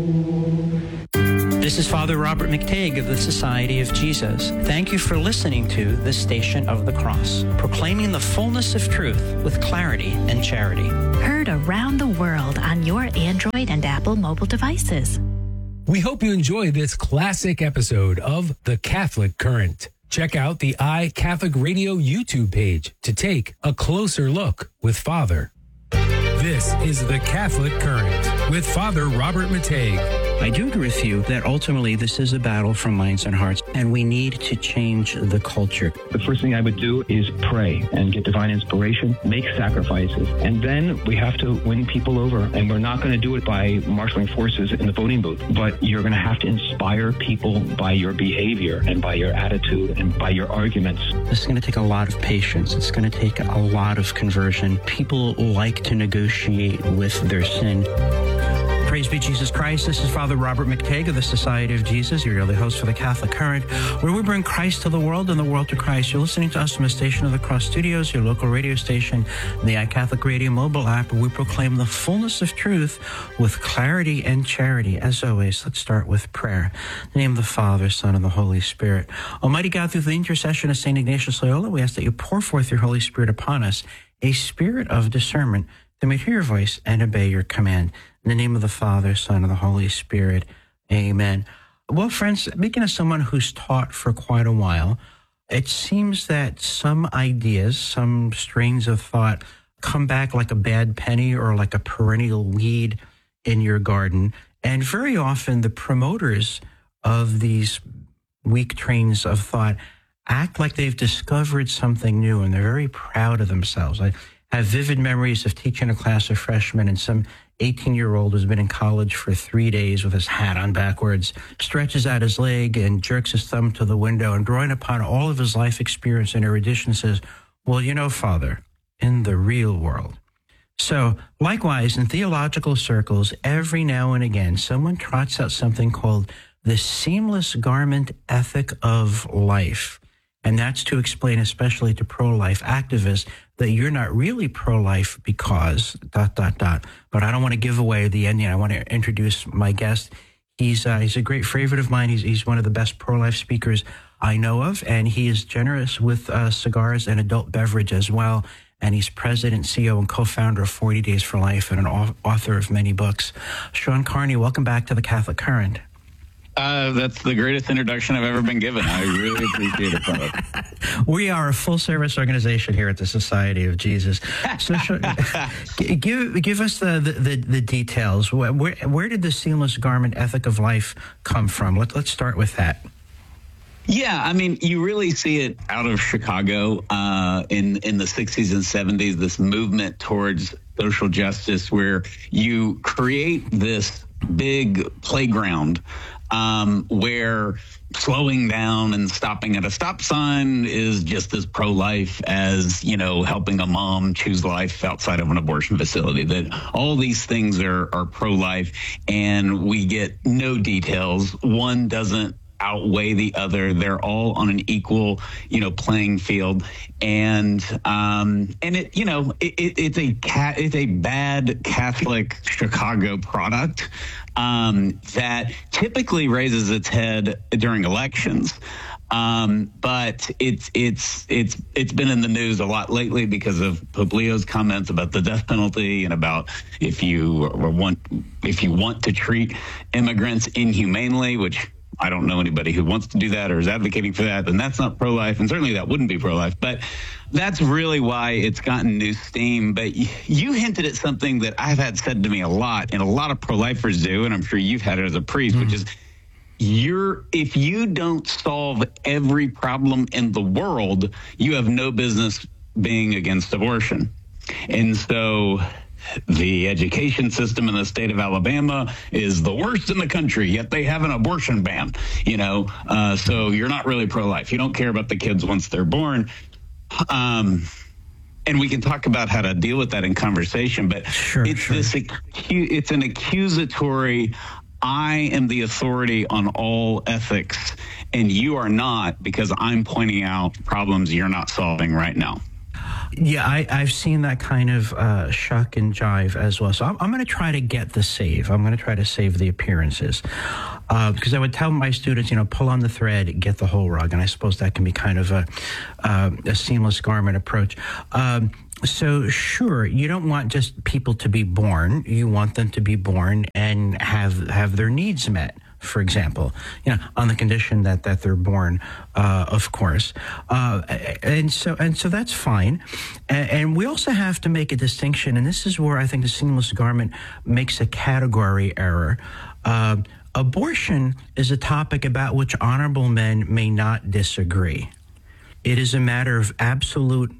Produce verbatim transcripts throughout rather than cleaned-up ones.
This is Father Robert McTague of the Society of Jesus. Thank you for listening to The Station of the Cross, proclaiming the fullness of truth with clarity and charity. Heard around the world on your Android and Apple mobile devices. We hope you enjoy this classic episode of The Catholic Current. Check out the iCatholic Radio YouTube page to take a closer look with Father. This is The Catholic Current with Father Robert McTague. I do agree with you that ultimately this is a battle for minds and hearts, and we need to change the culture. The first thing I would do is pray and get divine inspiration, make sacrifices, and then we have to win people over. And we're not going to do it by marshaling forces in the voting booth, but you're going to have to inspire people by your behavior and by your attitude and by your arguments. This is going to take a lot of patience. It's going to take a lot of conversion. People like to negotiate with their sin. Praise be Jesus Christ. This is Father Robert McTague of the Society of Jesus. You're the host for The Catholic Current, where we bring Christ to the world and the world to Christ. You're listening to us from the Station of the Cross Studios, your local radio station, the iCatholic Radio mobile app, where we proclaim the fullness of truth with clarity and charity. As always, let's start with prayer. In the name of the Father, Son, and the Holy Spirit. Almighty God, through the intercession of Saint Ignatius Loyola, we ask that you pour forth your Holy Spirit upon us, a spirit of discernment, that we hear your voice and obey your command. In the name of the Father, Son, and the Holy Spirit. Amen. Well, friends, speaking as someone who's taught for quite a while, it seems that some ideas, some strains of thought come back like a bad penny or like a perennial weed in your garden. And very often the promoters of these weak trains of thought act like they've discovered something new, and they're very proud of themselves. I have vivid memories of teaching a class of freshmen, and some eighteen-year-old who's been in college for three days with his hat on backwards stretches out his leg and jerks his thumb to the window, and drawing upon all of his life experience and erudition says, well, you know, Father, in the real world. So, likewise, in theological circles, every now and again, someone trots out something called the seamless garment ethic of life. And that's to explain, especially to pro-life activists, that you're not really pro-life because dot, dot, dot. But I don't want to give away the ending. I want to introduce my guest. He's uh, he's a great favorite of mine. He's, he's one of the best pro-life speakers I know of, and he is generous with uh, cigars and adult beverage as well. And he's president, C E O, and co-founder of forty days for life and an author of many books. Sean Carney, welcome back to The Catholic Current. Uh, that's the greatest introduction I've ever been given. I really appreciate it, brother. We are a full-service organization here at the Society of Jesus. So, give give us the the, the details. Where, where where did the seamless garment ethic of life come from? Let, let's start with that. Yeah, I mean, you really see it out of Chicago uh, in in the sixties and seventies. This movement towards social justice, where you create this big playground. Um, where slowing down and stopping at a stop sign is just as pro-life as, you know, helping a mom choose life outside of an abortion facility. That all these things are, are pro-life, and we get no details. One doesn't outweigh the other. They're all on an equal, you know, playing field. And, um, and it, you know, it, it, it's a cat, it's a bad Catholic Chicago product, um, that typically raises its head during elections. Um, but it's, it's, it's, it's been in the news a lot lately because of Pope Leo's comments about the death penalty and about if you want, if you want to treat immigrants inhumanely, which I don't know anybody who wants to do that or is advocating for that, then that's not pro-life, and certainly that wouldn't be pro-life. But that's really why it's gotten new steam. But you hinted at something that I've had said to me a lot, and a lot of pro-lifers do, and I'm sure you've had it as a priest, mm-hmm. which is you're if you don't solve every problem in the world, you have no business being against abortion. And so the education system in the state of Alabama is the worst in the country, yet they have an abortion ban, you know, uh, so you're not really pro-life. You don't care about the kids once they're born. Um, and we can talk about how to deal with that in conversation, but sure, it's sure. this, it's an accusatory, I am the authority on all ethics, and you are not, because I'm pointing out problems you're not solving right now. Yeah, I, I've seen that kind of uh, shuck and jive as well. So I'm, I'm going to try to get the save. I'm going to try to save the appearances. Uh, because I would tell my students, you know, pull on the thread, get the whole rug. And I suppose that can be kind of a, uh, a seamless garment approach. Um, so sure, you don't want just people to be born. You want them to be born and have have their needs met. For example, you know, on the condition that, that they're born, uh, of course, uh, and so and so that's fine. And, and we also have to make a distinction, and this is where I think the seamless garment makes a category error. Uh, abortion is a topic about which honorable men may not disagree. It is a matter of absolute,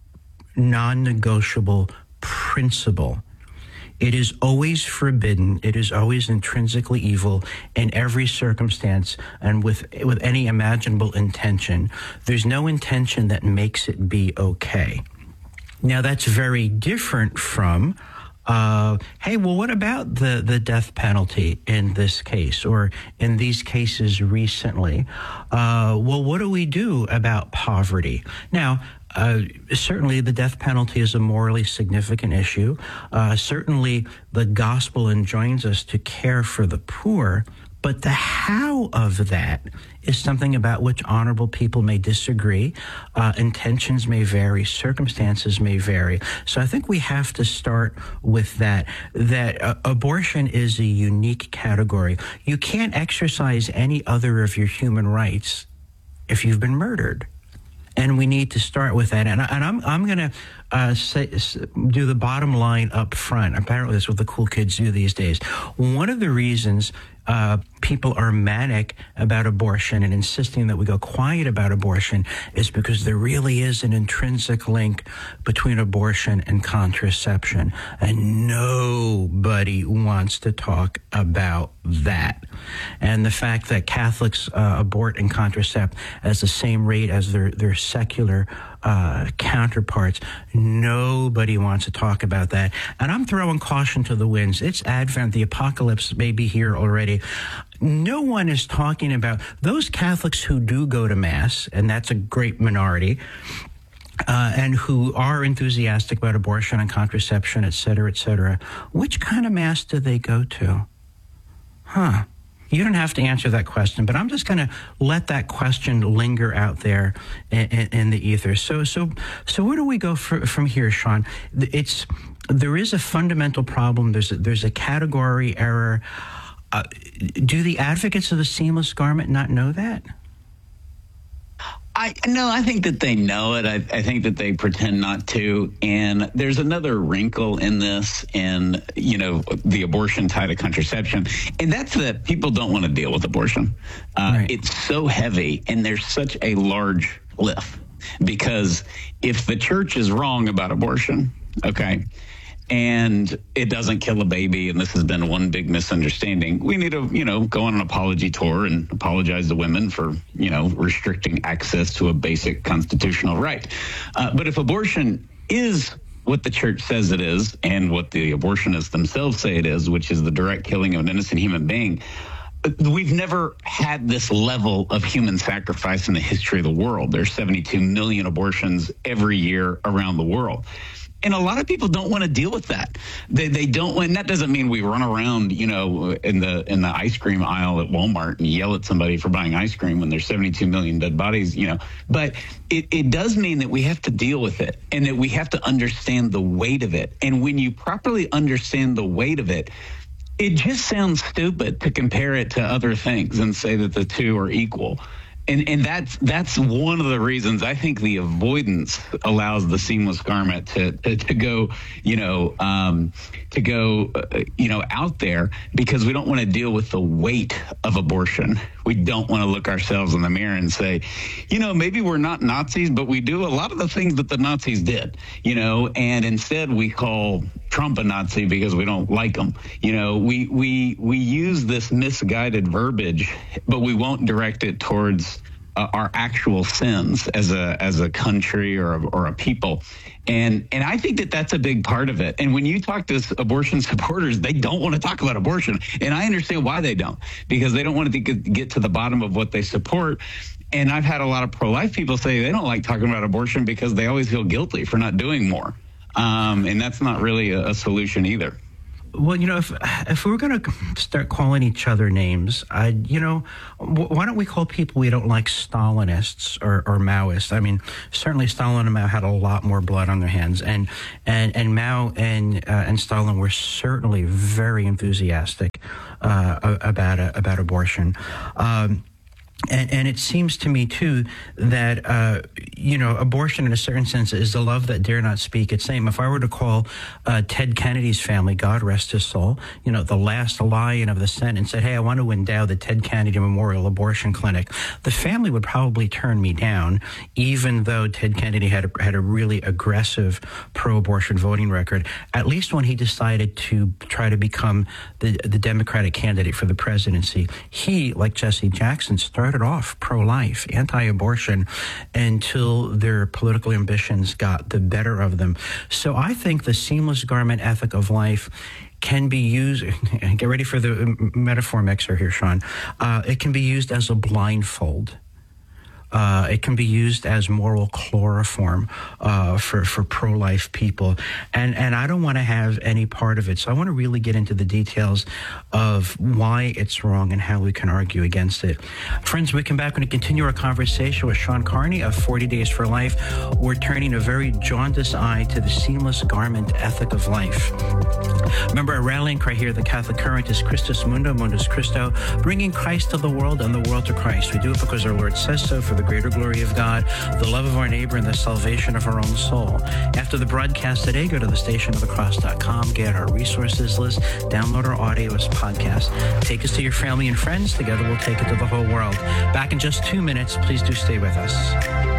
non-negotiable principle. It is always forbidden. It is always intrinsically evil in every circumstance and with with any imaginable intention. There's no intention that makes it be okay. Now, that's very different from, uh, hey, well, what about the, the death penalty in this case or in these cases recently? Uh, well, what do we do about poverty? Now, Uh, certainly, the death penalty is a morally significant issue. Uh, certainly, the gospel enjoins us to care for the poor, but the how of that is something about which honorable people may disagree. Uh, intentions may vary, circumstances may vary. So I think we have to start with that, that uh, abortion is a unique category. You can't exercise any other of your human rights if you've been murdered. And we need to start with that. And, I, and I'm I'm going to uh, say, do the bottom line up front. Apparently, that's what the cool kids do these days. One of the reasons uh, people are manic about abortion and insisting that we go quiet about abortion is because there really is an intrinsic link between abortion and contraception. And nobody wants to talk about that. And the fact that Catholics uh, abort and contracept as the same rate as their, their secular uh, counterparts, nobody wants to talk about that. And I'm throwing caution to the winds. It's Advent. The apocalypse may be here already. No one is talking about those Catholics who do go to Mass, and that's a great minority, uh, and who are enthusiastic about abortion and contraception, et cetera, et cetera. Which kind of Mass do they go to? Huh. You don't have to answer that question, but I'm just going to let that question linger out there in, in, in the ether. So, so, so where do we go for, from here, Sean? It's there is a fundamental problem. There's a, there's a category error. Uh, do the advocates of the seamless garment not know that? I no, I think that they know it. I, I think that they pretend not to. And there's another wrinkle in this, in, you know, the abortion tied to contraception. And that's that people don't want to deal with abortion. Uh, right. It's so heavy, and there's such a large lift. Because if the church is wrong about abortion, okay, and it doesn't kill a baby, and this has been one big misunderstanding, we need to, you know, go on an apology tour and apologize to women for, you know, restricting access to a basic constitutional right. Uh, but if abortion is what the church says it is, and what the abortionists themselves say it is, which is the direct killing of an innocent human being, we've never had this level of human sacrifice in the history of the world. There's seventy-two million abortions every year around the world. And a lot of people don't want to deal with that. They they don't, and that doesn't mean we run around, you know, in the in the ice cream aisle at Walmart and yell at somebody for buying ice cream when there's seventy-two million dead bodies, you know. But it, it does mean that we have to deal with it, and that we have to understand the weight of it. And when you properly understand the weight of it, it just sounds stupid to compare it to other things and say that the two are equal. And and that's that's one of the reasons I think the avoidance allows the seamless garment to to, to go, you know, um, to go, uh, you know, out there, because we don't want to deal with the weight of abortion. We don't want to look ourselves in the mirror and say, you know, maybe we're not Nazis, but we do a lot of the things that the Nazis did, you know, and instead we call Trump a Nazi because we don't like him. You know, we we we use this misguided verbiage, but we won't direct it towards uh, our actual sins as a as a country or a, or a people. And and I think that that's a big part of it. And when you talk to abortion supporters, they don't want to talk about abortion. And I understand why they don't, because they don't want to get to the bottom of what they support. And I've had a lot of pro-life people say they don't like talking about abortion because they always feel guilty for not doing more. Um, and that's not really a, a solution either. Well, you know, if if we were going to start calling each other names, I, you know, why don't we call people we don't like Stalinists or, or Maoists? I mean, certainly Stalin and Mao had a lot more blood on their hands, and and, and Mao and uh, and Stalin were certainly very enthusiastic uh, about uh, about abortion. Um, And, and it seems to me, too, that, uh, you know, abortion in a certain sense is the love that dare not speak its name. If I were to call uh, Ted Kennedy's family, God rest his soul, you know, the last lion of the Senate, and said, hey, I want to endow the Ted Kennedy Memorial Abortion Clinic, the family would probably turn me down, even though Ted Kennedy had a, had a really aggressive pro-abortion voting record. At least when he decided to try to become the, the Democratic candidate for the presidency, he, like Jesse Jackson, started off pro-life, anti-abortion, until their political ambitions got the better of them. So I think the seamless garment ethic of life can be used, get ready for the metaphor mixer here, Sean, uh, it can be used as a blindfold. Uh, it can be used as moral chloroform uh, for, for pro-life people. And, and I don't want to have any part of it. So I want to really get into the details of why it's wrong and how we can argue against it. Friends, we come back and continue our conversation with Sean Carney of forty days for Life. We're turning a very jaundiced eye to the seamless garment ethic of life. Remember, our rallying cry here, the Catholic Current, is Christus Mundo, Mundus Christo, bringing Christ to the world and the world to Christ. We do it because our Lord says so, for the greater glory of God, the love of our neighbor, and the salvation of our own soul. After the broadcast today, go to the station of the cross dot com, get our resources list, download our audio as podcast. Take us to your family and friends. Together we'll take it to the whole world. Back in just two minutes. Please do stay with us.